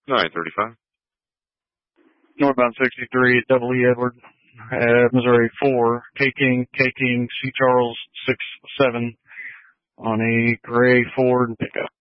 935. Northbound 63, Double E Edward, Missouri 4, K King, C Charles 67 on a gray Ford pickup.